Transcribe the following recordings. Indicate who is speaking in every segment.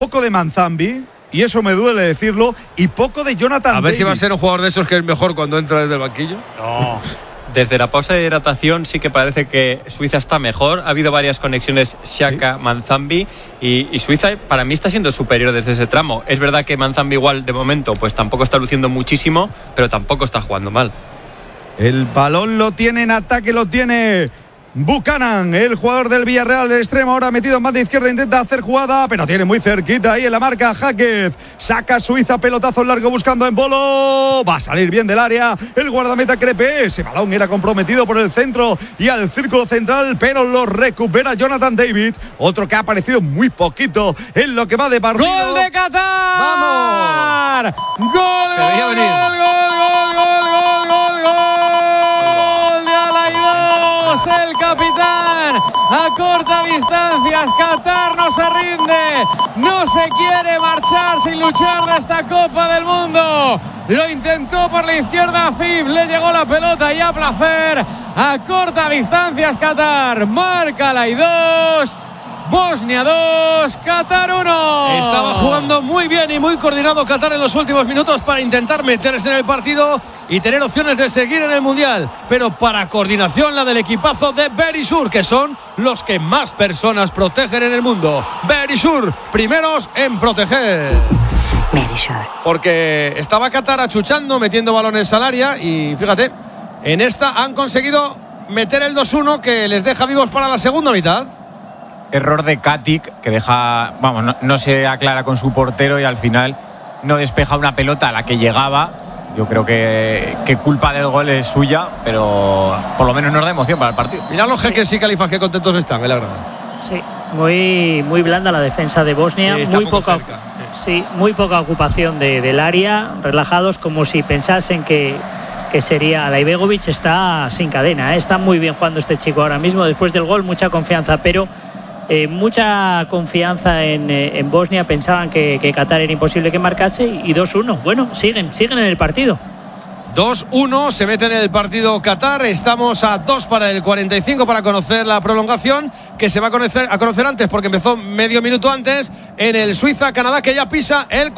Speaker 1: poco de Manzambi, y eso me duele decirlo, y poco de Jonathan David.
Speaker 2: A ver si va a ser un jugador de esos que es mejor cuando entra desde el banquillo.
Speaker 3: No. Desde la pausa de hidratación sí que parece que Suiza está mejor. Ha habido varias conexiones Xhaka, ¿sí? Manzambi y Suiza para mí está siendo superior desde ese tramo. Es verdad que Manzambi igual de momento pues tampoco está luciendo muchísimo, pero tampoco está jugando mal.
Speaker 1: El balón lo tiene en ataque, lo tiene Buchanan, el jugador del Villarreal del extremo, ahora metido en banda izquierda, intenta hacer jugada, pero tiene muy cerquita ahí en la marca Jáquez. Saca Suiza, pelotazo largo buscando en Bolo. Va a salir bien del área el guardameta Crepé. Ese balón era comprometido por el centro y al círculo central, pero lo recupera Jonathan David. Otro que ha aparecido muy poquito en lo que va de partido.
Speaker 2: ¡Gol de Qatar!
Speaker 1: ¡Vamos!
Speaker 2: ¡Gol!
Speaker 3: Se veía venir.
Speaker 2: El capitán a corta distancia. Qatar no se rinde, no se quiere marchar sin luchar de esta Copa del Mundo. Lo intentó por la izquierda Afif, le llegó la pelota y a placer. A corta distancia Qatar marca la 2. Bosnia 2, Qatar 1.
Speaker 4: Estaba jugando muy bien y muy coordinado Qatar en los últimos minutos para intentar meterse en el partido y tener opciones de seguir en el Mundial. Pero para coordinación la del equipazo de Berisur, que son los que más personas protegen en el mundo. Berisur, primeros en proteger.
Speaker 5: Berisur.
Speaker 4: Porque estaba Qatar achuchando, metiendo balones al área y fíjate, en esta han conseguido meter el 2-1 que les deja vivos para la segunda mitad.
Speaker 6: Error de Katic, que deja, vamos, no se aclara con su portero y al final no despeja una pelota a la que llegaba. Yo creo que culpa del gol es suya, pero por lo menos nos da emoción para el partido.
Speaker 4: Mirad los jeques y califas, qué contentos están, la verdad.
Speaker 7: Sí, muy blanda la defensa de Bosnia, muy poca ocupación del área, relajados como si pensasen que sería Alaibegovic. Está sin cadena, está muy bien jugando este chico ahora mismo, después del gol mucha confianza, pero mucha confianza en Bosnia. Pensaban que Qatar era imposible que marcase y 2-1. Bueno, siguen en el partido.
Speaker 4: 2-1, se mete en el partido Qatar. Estamos a 2 para el 45 para conocer la prolongación, que se va a conocer antes porque empezó medio minuto antes en el Suiza-Canadá, que ya pisa el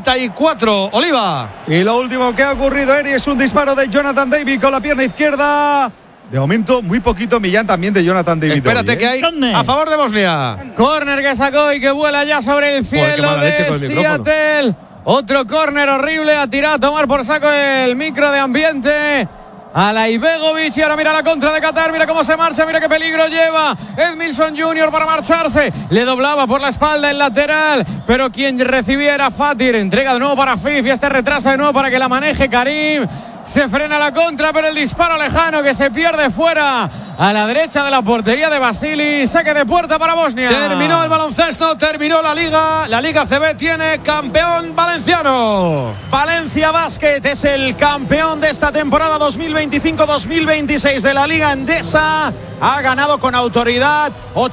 Speaker 4: 44. Oliva.
Speaker 1: Y lo último que ha ocurrido, Eri, es un disparo de Jonathan David con la pierna izquierda. De momento, muy poquito Millán también de Jonathan David.
Speaker 4: Espérate
Speaker 1: hoy,
Speaker 4: que hay a favor de Bosnia.
Speaker 2: Córner que sacó y que vuela ya sobre el cielo de Seattle. Otro córner horrible, ha tirado a tomar por saco el micro de ambiente Alaibegovic. Y ahora mira la contra de Qatar, mira cómo se marcha, mira qué peligro lleva Edmilson Jr. para marcharse. Le doblaba por la espalda el lateral, pero quien recibía era Fatir. Entrega de nuevo para Fif y este retrasa de nuevo para que la maneje Karim. Se frena la contra, pero el disparo lejano que se pierde fuera a la derecha de la portería de Basili. Saque de puerta para Bosnia.
Speaker 4: Terminó el baloncesto, terminó la Liga. La Liga CB tiene campeón valenciano.
Speaker 8: Valencia Basket es el campeón de esta temporada 2025-2026 de la Liga Endesa. Ha ganado con autoridad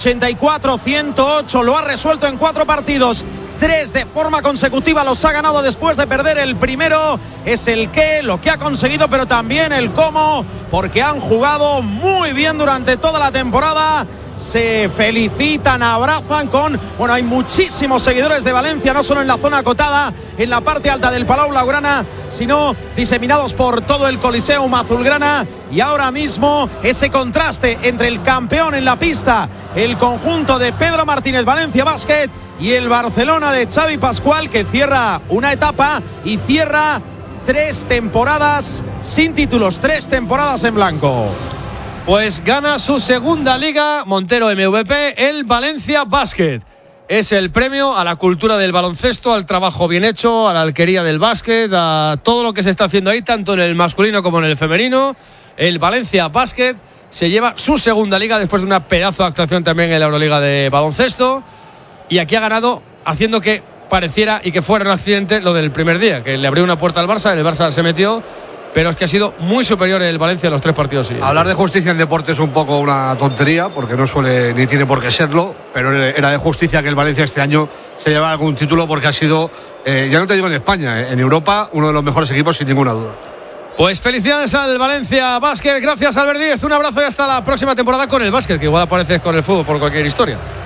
Speaker 8: 84-108. Lo ha resuelto en 4 partidos. 3 de forma consecutiva los ha ganado después de perder el primero. Es el qué, lo que ha conseguido, pero también el cómo, porque han jugado muy bien durante toda la temporada. Se felicitan, abrazan hay muchísimos seguidores de Valencia, no solo en la zona acotada, en la parte alta del Palau Blaugrana, sino diseminados por todo el Coliseum azulgrana. Y ahora mismo ese contraste entre el campeón en la pista, el conjunto de Pedro Martínez Valencia Basket, y el Barcelona de Xavi Pascual, que cierra una etapa y cierra 3 temporadas sin títulos, 3 temporadas en blanco.
Speaker 4: Pues gana su segunda Liga Montero MVP, el Valencia Basket. Es el premio a la cultura del baloncesto, al trabajo bien hecho, a la alquería del básquet, a todo lo que se está haciendo ahí, tanto en el masculino como en el femenino. El Valencia Basket se lleva su segunda Liga después de una pedazo de actuación también en la Euroliga de baloncesto. Y aquí ha ganado haciendo que pareciera y que fuera un accidente lo del primer día, que le abrió una puerta al Barça, el Barça se metió, pero es que ha sido muy superior el Valencia en los 3 partidos siguientes.
Speaker 9: Hablar de justicia en deporte es un poco una tontería, porque no suele ni tiene por qué serlo, pero era de justicia que el Valencia este año se llevara algún título, porque ha sido, ya no te digo en España, en Europa, uno de los mejores equipos sin ninguna duda.
Speaker 4: Pues felicidades al Valencia Basket, gracias Albert Díez, un abrazo y hasta la próxima temporada con el básquet, que igual apareces con el fútbol por cualquier historia.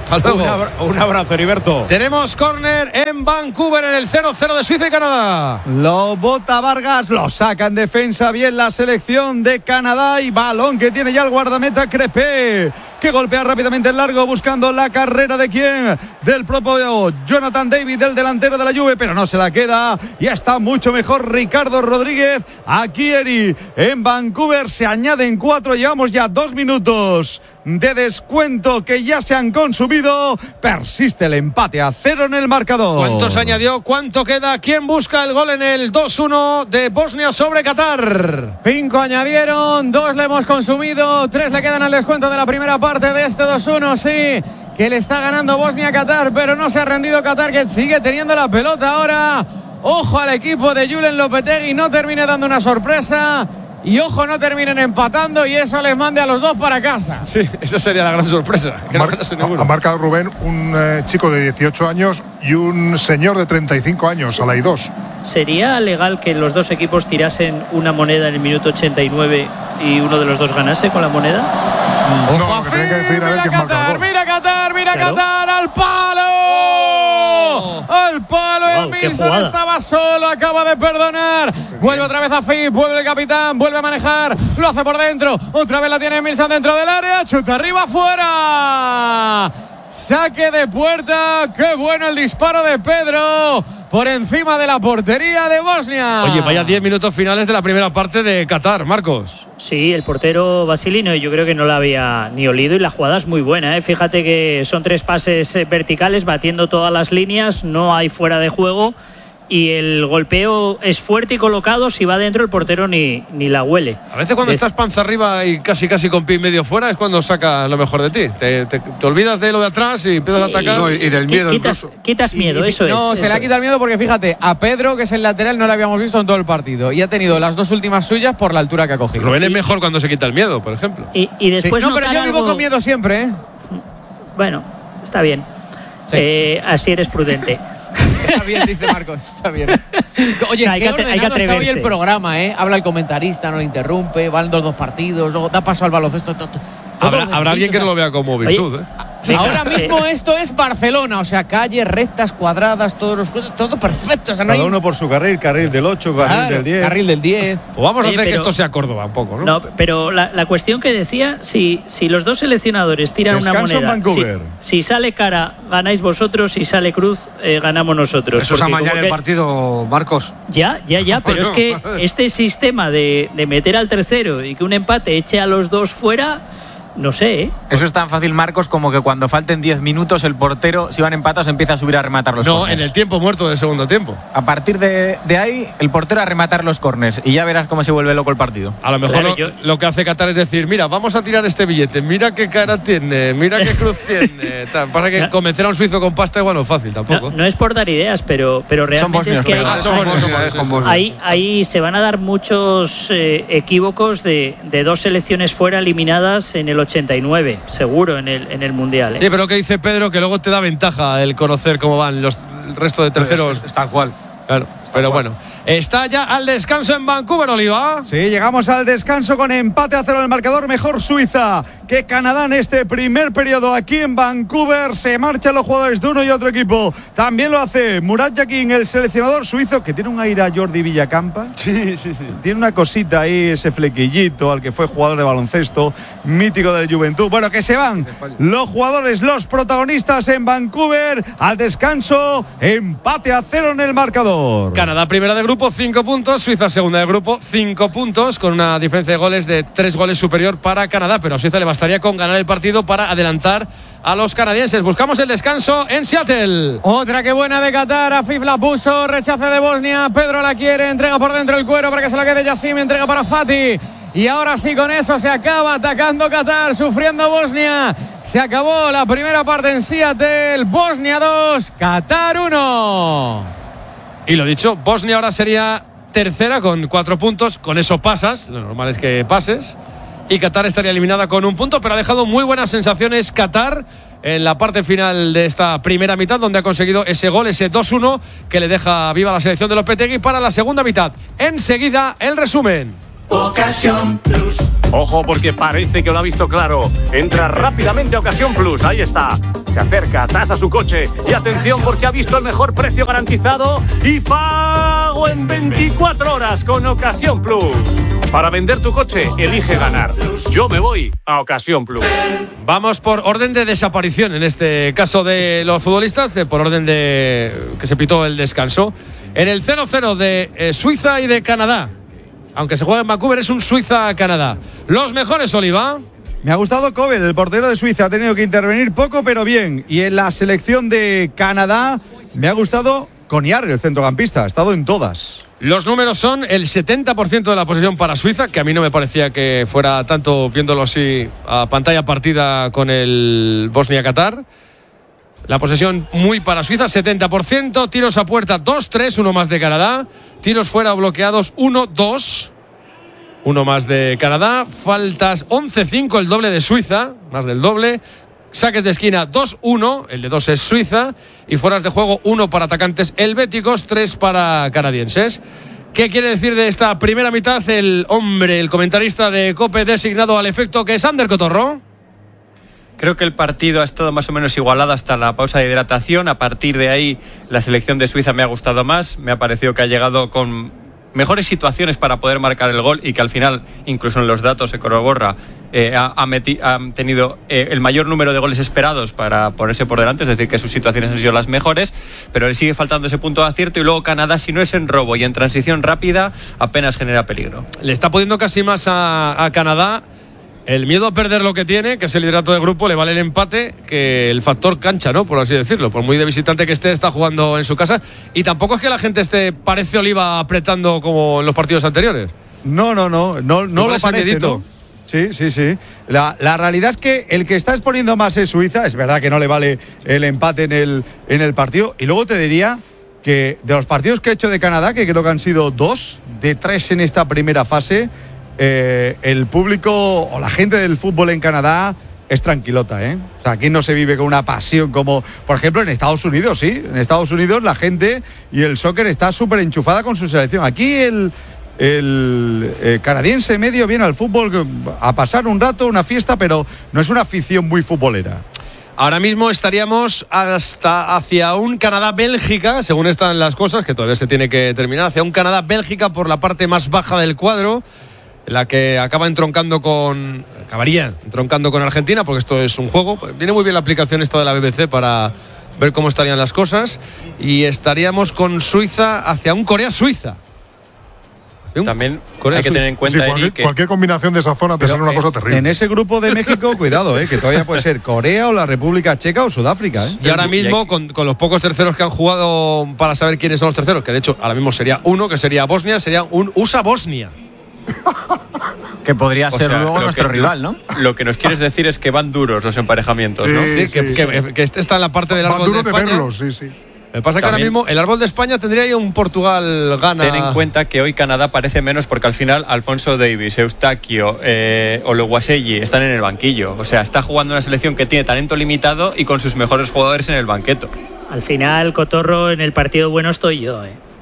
Speaker 4: Hasta luego.
Speaker 8: Un abrazo, Heriberto.
Speaker 4: Tenemos córner en Vancouver en el 0-0 de Suiza y Canadá.
Speaker 1: Lo bota Vargas, lo saca en defensa bien la selección de Canadá y balón que tiene ya el guardameta Crepé, que golpea rápidamente el largo buscando la carrera de quién, del propio Jonathan David, del delantero de la Juve, pero no se la queda y está mucho mejor Ricardo Rodríguez. Aquí Eri en Vancouver se añaden 4, llevamos ya 2 minutos de descuento que ya se han consumido. Persiste el empate a 0 en el marcador.
Speaker 4: ¿Cuánto se añadió? ¿Cuánto queda? ¿Quién busca el gol en el 2-1 de Bosnia sobre Qatar?
Speaker 2: 5 añadieron, 2 le hemos consumido, 3 le quedan al descuento de la primera parte de este 2-1, sí, que le está ganando Bosnia a Qatar, pero no se ha rendido Qatar, que sigue teniendo la pelota ahora. Ojo al equipo de Julen Lopetegui, no termine dando una sorpresa. Y ojo, no terminen empatando y eso les mande a los dos para casa.
Speaker 4: Sí, esa sería la gran sorpresa. Que
Speaker 5: ha marcado Rubén un chico de 18 años y un señor de 35 años, a la I2.
Speaker 7: ¿Sería legal que los dos equipos tirasen una moneda en el minuto 89 y uno de los dos ganase con la moneda?
Speaker 5: No, lo que tiene que decir a ver quién marca el gol.
Speaker 2: Mira Qatar, al palo. Al palo, el Wilson estaba solo, acaba de perdonar. Vuelve otra vez a Fip, vuelve el capitán, vuelve a manejar, lo hace por dentro. Otra vez la tiene Milson dentro del área, chuta arriba, fuera. Saque de puerta, qué bueno el disparo de Pedro. Por encima de la portería de Bosnia.
Speaker 4: Oye, vaya 10 minutos finales de la primera parte de Qatar, Marcos.
Speaker 7: Sí, el portero Basilino yo creo que no la había ni olido y la jugada es muy buena, ¿eh? Fíjate que son 3 pases verticales batiendo todas las líneas, no hay fuera de juego y el golpeo es fuerte y colocado, si va dentro el portero ni la huele.
Speaker 4: A veces cuando estás panza arriba y casi con pie y medio fuera es cuando saca lo mejor de ti. Te olvidas de lo de atrás y empiezas a atacar.
Speaker 9: No, y del miedo
Speaker 7: quitas miedo, eso es.
Speaker 2: No, se le ha quitado el miedo porque fíjate, a Pedro, que es el lateral, no lo habíamos visto en todo el partido y ha tenido las 2 últimas suyas por la altura que ha cogido.
Speaker 4: Rubén es mejor cuando se quita el miedo, por ejemplo.
Speaker 7: Y después
Speaker 2: sí. No, pero yo vivo con miedo siempre, ¿eh?
Speaker 7: Bueno, está bien. Sí. Así eres prudente.
Speaker 2: Está bien, dice Marcos, está bien. Oye, qué ordenado está hoy el programa, ¿eh? Habla el comentarista, no le interrumpe, van los 2 partidos, luego da paso al baloncesto.
Speaker 4: Habrá alguien que no lo vea como virtud, ¿eh?
Speaker 2: Ahora mismo esto es Barcelona, o sea, calles, rectas, cuadradas, todo perfecto. O sea, no
Speaker 1: cada uno por su carril del 8, carril del 10.
Speaker 2: Carril del 10.
Speaker 4: Pues vamos a hacer que esto sea Córdoba un poco, ¿no?
Speaker 7: No, pero la cuestión que decía, si los dos seleccionadores tiran
Speaker 1: descanso
Speaker 7: una moneda, si sale cara, ganáis vosotros, si sale cruz, ganamos nosotros.
Speaker 9: Eso es amañar el partido, Marcos.
Speaker 7: Ya, pero es que este sistema de meter al tercero y que un empate eche a los dos fuera... No sé, ¿eh?
Speaker 6: Eso es tan fácil, Marcos, como que cuando falten 10 minutos el portero, si van empatados, empieza a subir a rematar los córners.
Speaker 4: No, en el tiempo muerto del segundo tiempo.
Speaker 6: A partir de ahí, el portero a rematar los córners y ya verás cómo se vuelve loco el partido.
Speaker 4: A lo mejor lo que hace Qatar es decir, mira, vamos a tirar este billete, mira qué cara tiene, mira qué cruz tiene. Pasa que convencer a un suizo con pasta igual no es fácil tampoco.
Speaker 7: No es por dar ideas, pero realmente es que ahí se van a dar muchos equívocos de 2 selecciones fuera eliminadas en el 89, seguro, en el Mundial, ¿eh?
Speaker 4: Sí, pero lo que dice Pedro, que luego te da ventaja el conocer cómo van el resto de terceros.
Speaker 9: Es tal cual.
Speaker 4: Claro, pero bueno. Está ya al descanso en Vancouver, Oliva.
Speaker 1: Sí, llegamos al descanso con empate a 0 en el marcador. Mejor Suiza que Canadá en este primer periodo aquí en Vancouver. Se marchan los jugadores de uno y otro equipo. También lo hace Murat Yakin, el seleccionador suizo, que tiene un aire a Jordi Villacampa.
Speaker 4: Sí.
Speaker 1: Tiene una cosita ahí, ese flequillito al que fue jugador de baloncesto, mítico del Juventud. Bueno, que se van los jugadores, los protagonistas en Vancouver. Al descanso, empate a 0 en el marcador.
Speaker 4: Canadá primera de grupo, 5 puntos. Suiza segunda de grupo, 5 puntos, con una diferencia de goles de 3 goles superior para Canadá, pero a Suiza le bastaría con ganar el partido para adelantar a los canadienses. Buscamos el descanso en Seattle.
Speaker 2: Otra que buena de Qatar, Afif la puso, rechace de Bosnia, Pedro la quiere, entrega por dentro el cuero para que se la quede Yassim, entrega para Fati. Y ahora sí, con eso se acaba atacando Qatar, sufriendo Bosnia. Se acabó la primera parte en Seattle, Bosnia 2, Qatar 1.
Speaker 4: Y lo dicho, Bosnia ahora sería tercera con 4 puntos, con eso pasas, lo normal es que pases. Y Qatar estaría eliminada con 1 punto, pero ha dejado muy buenas sensaciones Qatar en la parte final de esta primera mitad, donde ha conseguido ese gol, ese 2-1, que le deja viva la selección de Lopetegui para la segunda mitad. Enseguida, el resumen.
Speaker 10: Ocasión Plus. Ojo, porque parece que lo ha visto claro. Entra rápidamente a Ocasión Plus, ahí está.
Speaker 11: Se acerca, tasa su coche y atención porque ha visto el mejor precio garantizado y pago en 24 horas con Ocasión Plus. Para vender tu coche, elige ganar. Yo me voy a Ocasión Plus.
Speaker 4: Vamos por orden de desaparición, en este caso de los futbolistas, por orden de que se pitó el descanso. En el 0-0 de Suiza y de Canadá. Aunque se juega en Vancouver, es un Suiza-Canadá. Los mejores, Oliva.
Speaker 1: Me ha gustado Kobel, el portero de Suiza. Ha tenido que intervenir poco, pero bien. Y en la selección de Canadá me ha gustado Coniar, el centrocampista. Ha estado en todas.
Speaker 4: Los números son el 70% de la posesión para Suiza, que a mí no me parecía que fuera tanto viéndolo así a pantalla partida con el Bosnia-Qatar. La posesión muy para Suiza, 70%. Tiros a puerta 2-3, uno más de Canadá. Tiros fuera bloqueados 1-2. Uno más de Canadá. Faltas 11-5, el doble de Suiza, más del doble. Saques de esquina 2-1, el de 2 es Suiza. Y fueras de juego 1 para atacantes helvéticos, 3 para canadienses. ¿Qué quiere decir de esta primera mitad el comentarista de COPE designado al efecto, que es Ander Cotorro?
Speaker 3: Creo que el partido ha estado más o menos igualado hasta la pausa de hidratación. A partir de ahí, la selección de Suiza me ha gustado más. Me ha parecido que ha llegado con mejores situaciones para poder marcar el gol y que al final, incluso en los datos se corrobora, han tenido el mayor número de goles esperados para ponerse por delante, es decir, que sus situaciones han sido las mejores, pero le sigue faltando ese punto de acierto. Y luego Canadá, si no es en robo y en transición rápida, apenas genera peligro.
Speaker 4: Le está pudiendo casi más a Canadá el miedo a perder lo que tiene, que es el liderato del grupo, le vale el empate, que el factor cancha, ¿no? Por así decirlo. Por muy de visitante que esté, está jugando en su casa. Y tampoco es que la gente parece Oliva apretando como en los partidos anteriores.
Speaker 1: No lo parece, ¿no? Sí. La realidad es que el que está exponiendo más es Suiza. Es verdad que no le vale el empate en el partido. Y luego te diría que de los partidos que ha hecho de Canadá, que creo que han sido 2 de 3 en esta primera fase, el público o la gente del fútbol en Canadá es tranquilota, ¿eh? O sea, aquí no se vive con una pasión como, por ejemplo, en Estados Unidos, sí. En Estados Unidos la gente y el soccer está súper enchufada con su selección. Aquí el canadiense medio viene al fútbol a pasar un rato, una fiesta, pero no es una afición muy futbolera.
Speaker 4: Ahora mismo estaríamos hacia un Canadá-Bélgica, según están las cosas, que todavía se tiene que terminar, hacia un Canadá-Bélgica por la parte más baja del cuadro, la que acabaría entroncando con Argentina, porque esto es un juego. Viene muy bien la aplicación esta de la BBC para ver cómo estarían las cosas. Y estaríamos con Suiza hacia un Corea-Suiza.
Speaker 3: También hay que tener en cuenta,
Speaker 5: Eric, que cualquier combinación de esa zona te sale una cosa terrible.
Speaker 1: En ese grupo de México, cuidado, que todavía puede ser Corea o la República Checa o Sudáfrica.
Speaker 4: Y ahora mismo, con los pocos terceros que han jugado para saber quiénes son los terceros, que de hecho ahora mismo sería uno, que sería Bosnia, sería un USA-Bosnia.
Speaker 6: Que podría ser luego nuestro rival, ¿no?
Speaker 3: Lo que nos quieres decir es que van duros los emparejamientos, ¿no?
Speaker 4: Sí, que este está en la parte del árbol de España.
Speaker 5: De verlos, sí.
Speaker 4: Me pasa que ahora mismo el árbol de España tendría ahí un Portugal-Ghana.
Speaker 3: Ten en cuenta que hoy Canadá parece menos porque al final Alfonso Davies, Eustaquio, Oluwaseyi están en el banquillo. O sea, está jugando una selección que tiene talento limitado y con sus mejores jugadores en el banqueto.
Speaker 7: Al final, Cotorro, en el partido bueno estoy yo,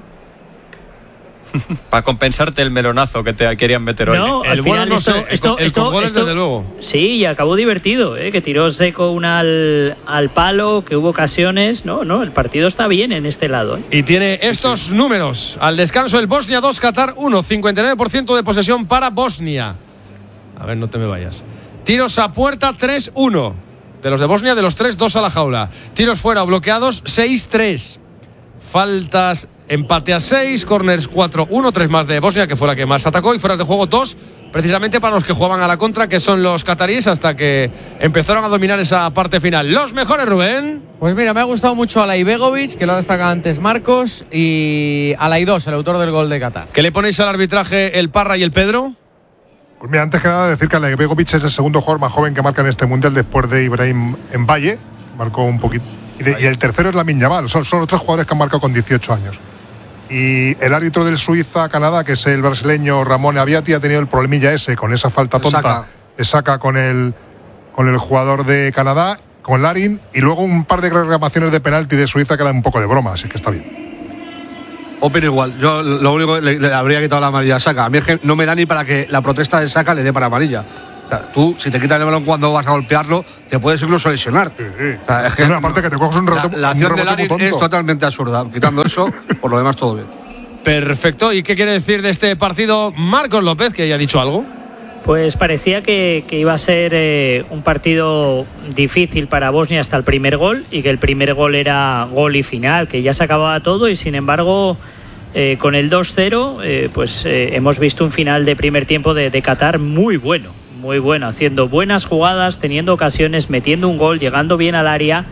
Speaker 3: Para compensarte el melonazo que te querían meter hoy.
Speaker 7: No, al final esto,
Speaker 4: desde luego.
Speaker 7: Sí, y acabó divertido, que tiró seco una al palo, que hubo ocasiones. No, el partido está bien en este lado.
Speaker 4: Y tiene estos números. Al descanso el Bosnia 2, Qatar 1, 59% de posesión para Bosnia. A ver, no te me vayas. Tiros a puerta 3-1. De los de Bosnia, de los 3, 2 a la jaula. Tiros fuera bloqueados 6-3. Faltas, empate a 6, corners 4-1, 3 más de Bosnia, que fue la que más atacó, y fuera de juego 2, precisamente para los que jugaban a la contra, que son los cataríes, hasta que empezaron a dominar esa parte final. Los mejores, Rubén.
Speaker 2: Pues mira, me ha gustado mucho Alay Begovic, que lo ha destacado antes Marcos, y Alay 2, el autor del gol de Qatar.
Speaker 4: ¿Qué le ponéis al arbitraje el Parra y el Pedro?
Speaker 5: Pues mira, antes que nada decir que Alay Begovic es el segundo jugador más joven que marca en este Mundial después de Ibrahim Mbaye, marcó un poquito. Y el tercero es Lamine Yamal. Son los 3 jugadores que han marcado con 18 años. Y el árbitro del Suiza-Canadá, que es el brasileño Ramón Abiati, ha tenido el problemilla ese con esa falta tonta de Saka con el jugador de Canadá, con Larin, y luego un par de reclamaciones de penalti de Suiza que eran un poco de broma, así que está bien.
Speaker 9: Opino igual. Yo lo único que le habría quitado la amarilla a Saka. A mí es que no me da ni para que la protesta de Saka le dé para amarilla. O sea, tú, si te quitas el balón cuando vas a golpearlo, te puedes incluso lesionar. O sea, es que
Speaker 5: aparte que te coges un rebote.
Speaker 9: La acción de Larin es totalmente absurda. Quitando eso, por lo demás todo bien.
Speaker 4: Perfecto. ¿Y qué quiere decir de este partido Marcos López, que ya ha dicho algo?
Speaker 7: Pues parecía que iba a ser un partido difícil para Bosnia hasta el primer gol, y que el primer gol era gol y final, que ya se acababa todo, y sin embargo con el 2-0 hemos visto un final de primer tiempo de Qatar muy bueno, haciendo buenas jugadas, teniendo ocasiones, metiendo un gol, llegando bien al área.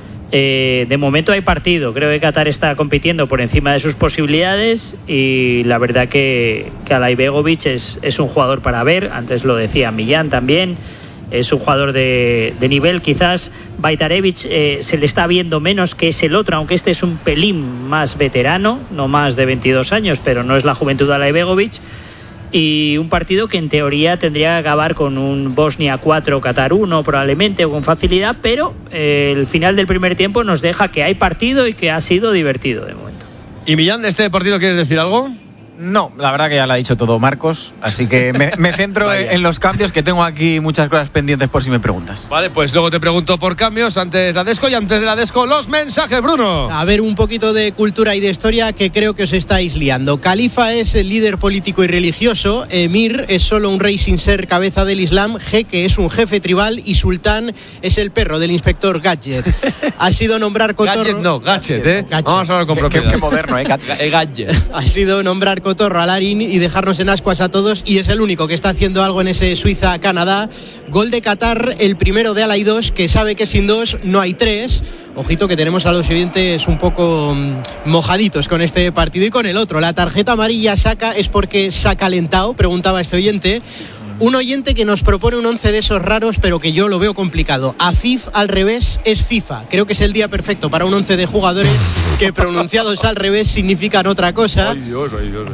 Speaker 7: De momento hay partido, creo que Qatar está compitiendo por encima de sus posibilidades, y la verdad que Alaibegovic es un jugador para ver. Antes lo decía Millán también, es un jugador de nivel. Quizás Bajtarevic se le está viendo menos, que es el otro, aunque este es un pelín más veterano, no más de 22 años, pero no es la juventud de Alaibegovic. Y un partido que en teoría tendría que acabar con un Bosnia 4, Qatar 1 probablemente, o con facilidad, pero el final del primer tiempo nos deja que hay partido y que ha sido divertido de momento.
Speaker 4: ¿Y Millán, de este partido quieres decir algo?
Speaker 6: No, la verdad que ya lo ha dicho todo Marcos, así que me centro en los cambios, que tengo aquí muchas cosas pendientes por si me preguntas.
Speaker 4: Vale, pues luego te pregunto por cambios. Antes la Desco, y antes de la Desco los mensajes, Bruno.
Speaker 12: A ver, un poquito de cultura y de historia que creo que os estáis liando. Califa es el líder político y religioso, Emir es solo un rey sin ser cabeza del Islam, Jeque es un jefe tribal y Sultán es el perro del inspector Gadget. Ha sido nombrar Cotorro...
Speaker 4: Gadget no, Gadget. Vamos a hablar con propiedad.
Speaker 6: Qué moderno, Gadget.
Speaker 12: Ha sido nombrar Cotorro a Larin y dejarnos en ascuas a todos, y es el único que está haciendo algo en ese Suiza-Canadá. Gol de Qatar, el primero de Alay 2, que sabe que sin 2 no hay 3. Ojito que tenemos a los oyentes un poco mojaditos con este partido y con el otro. La tarjeta amarilla saca es porque se ha calentado, preguntaba este oyente. Un oyente que nos propone un 11 de esos raros, pero que yo lo veo complicado. AFIF al revés es FIFA. Creo que es el día perfecto para un 11 de jugadores que pronunciados al revés significan otra cosa.
Speaker 4: Ay, Dios.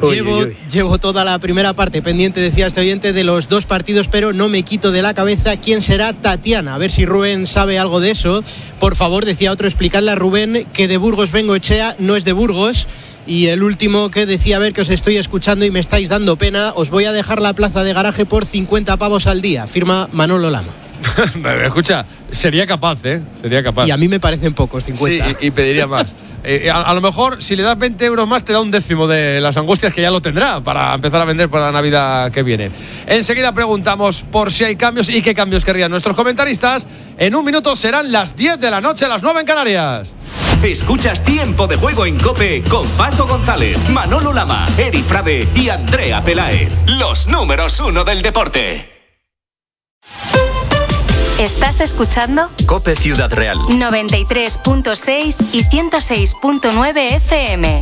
Speaker 12: Llevo toda la primera parte pendiente, decía este oyente, de los dos partidos, pero no me quito de la cabeza quién será Tatiana. A ver si Rubén sabe algo de eso. Por favor, decía otro, explicadle a Rubén que de Burgos Bengoechea no es de Burgos. Y el último que decía, a ver, que os estoy escuchando y me estáis dando pena, os voy a dejar la plaza de garaje por 50 pavos al día, firma Manolo Lama.
Speaker 4: Escucha, sería capaz. Sería capaz.
Speaker 12: Y a mí me parecen pocos, 50.
Speaker 4: Sí, y pediría más. A lo mejor, si le das 20 euros más, te da un décimo de las angustias, que ya lo tendrá para empezar a vender para la Navidad que viene. Enseguida preguntamos por si hay cambios y qué cambios querrían nuestros comentaristas. En un minuto serán las 10 de la noche, las 9 en Canarias.
Speaker 11: Escuchas Tiempo de Juego en COPE con Paco González, Manolo Lama, Eri Frade y Andrea Peláez. Los números 1 del deporte.
Speaker 13: ¿Estás escuchando?
Speaker 14: COPE Ciudad Real
Speaker 13: 93.6 y 106.9 FM.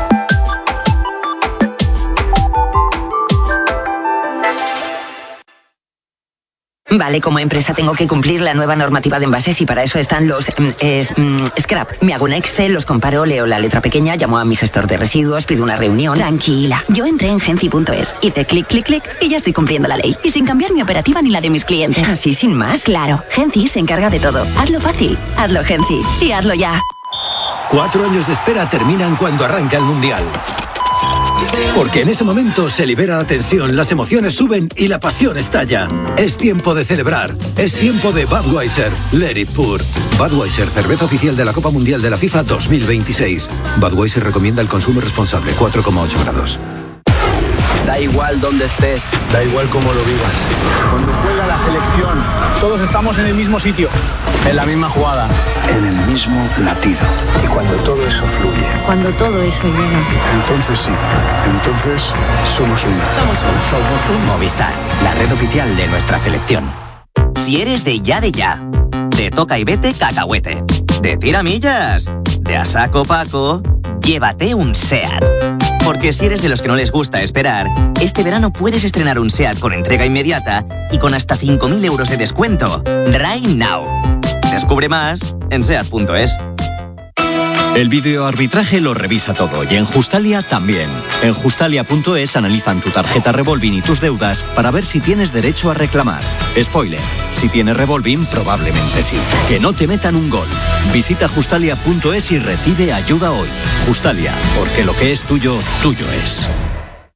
Speaker 15: Vale, como empresa tengo que cumplir la nueva normativa de envases y para eso están los scrap. Me hago un Excel, los comparo, leo la letra pequeña, llamo a mi gestor de residuos, pido una reunión.
Speaker 16: Tranquila, yo entré en Genci.es, hice clic, clic, clic y ya estoy cumpliendo la ley. Y sin cambiar mi operativa ni la de mis clientes.
Speaker 15: ¿Así sin más?
Speaker 16: Claro, Genci se encarga de todo. Hazlo fácil, hazlo Genci y hazlo ya.
Speaker 17: 4 años de espera terminan cuando arranca el Mundial. Porque en ese momento se libera la tensión, las emociones suben y la pasión estalla. Es tiempo de celebrar. Es tiempo de Budweiser. Let it pour. Budweiser, cerveza oficial de la Copa Mundial de la FIFA 2026. Budweiser recomienda el consumo responsable. 4,8 grados.
Speaker 18: Da igual dónde estés.
Speaker 19: Da igual cómo lo vivas.
Speaker 18: Cuando juega la selección, todos estamos en el mismo sitio. En la misma jugada.
Speaker 19: En el mismo latido. Y cuando todo eso fluye.
Speaker 16: Cuando todo eso llega.
Speaker 19: Entonces sí. Entonces somos uno.
Speaker 15: Somos un Movistar, la red oficial de nuestra selección.
Speaker 20: Si eres de ya, de toca y vete cacahuete, de tiramillas, de a saco Paco, llévate un SEAT. Porque si eres de los que no les gusta esperar, este verano puedes estrenar un SEAT con entrega inmediata y con hasta 5.000 euros de descuento. Right now. Descubre más en SEAT.es.
Speaker 21: El videoarbitraje lo revisa todo y en Justalia también. En Justalia.es analizan tu tarjeta Revolving y tus deudas para ver si tienes derecho a reclamar. Spoiler, si tienes Revolving probablemente sí. Que no te metan un gol. Visita Justalia.es y recibe ayuda hoy. Justalia, porque lo que es tuyo, tuyo es.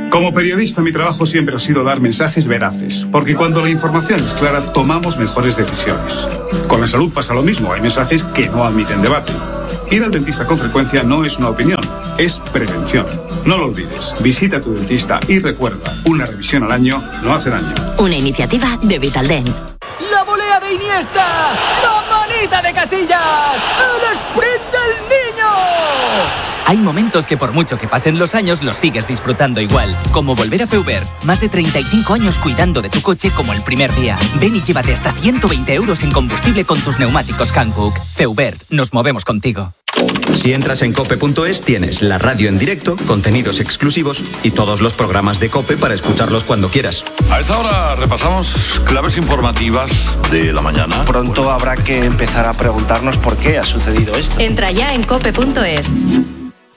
Speaker 14: Como periodista, mi trabajo siempre ha sido dar mensajes veraces, porque cuando la información es clara, tomamos mejores decisiones. Con la salud pasa lo mismo, hay mensajes que no admiten debate. Ir al dentista con frecuencia no es una opinión, es prevención. No lo olvides, visita a tu dentista y recuerda, una revisión al año no hace daño.
Speaker 16: Una iniciativa de Vitaldent.
Speaker 22: ¡La volea de Iniesta! ¡La manita de Casillas! ¡El sprint del niño!
Speaker 23: Hay momentos que por mucho que pasen los años los sigues disfrutando igual. Como volver a Feubert. Más de 35 años cuidando de tu coche como el primer día. Ven y llévate hasta 120 euros en combustible con tus neumáticos Hankook. Feubert, nos movemos contigo.
Speaker 21: Si entras en cope.es tienes la radio en directo, contenidos exclusivos y todos los programas de COPE para escucharlos cuando quieras.
Speaker 24: A esta hora repasamos claves informativas de la mañana.
Speaker 25: Pronto habrá que empezar a preguntarnos por qué ha sucedido esto.
Speaker 13: Entra ya en cope.es.